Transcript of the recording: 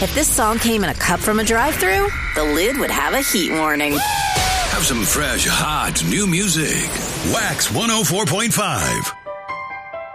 If this song came in a cup from a drive-thru, the lid would have a heat warning. Have some fresh, hot, new music. Wax 104.5.